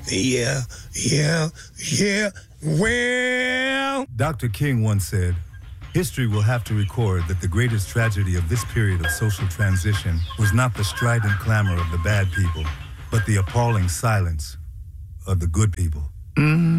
Yeah. Well. Dr. King once said, history will have to record that the greatest tragedy of this period of social transition was not the strident clamor of the bad people, but the appalling silence of the good people.